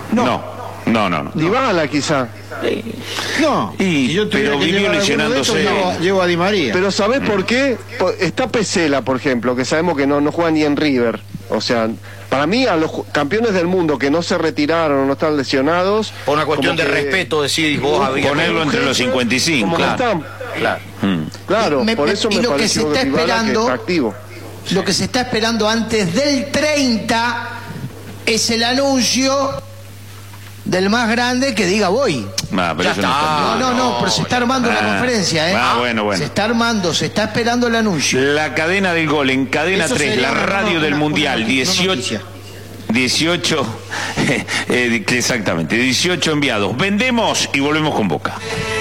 No. Dybala quizá. No, Pero vino lesionándose. Llevo a Di María. Pero ¿sabés por qué? Está Pesela, por ejemplo, que sabemos que no juega ni en River. O sea, para mí a los campeones del mundo que no se retiraron o no están lesionados... Por una cuestión de respeto, decís vos, había ponerlo entre los 55. Claro. Claro, por eso me pareció que está activo. Lo que se está esperando antes del 30 es el anuncio del más grande que diga voy. Pero eso pero se está armando la conferencia, ¿eh? Bueno. Se está armando, se está esperando el anuncio. La cadena del gol en Cadena Eso 3, la radio del Mundial, 18, exactamente, 18 enviados. Vendemos y volvemos con Boca.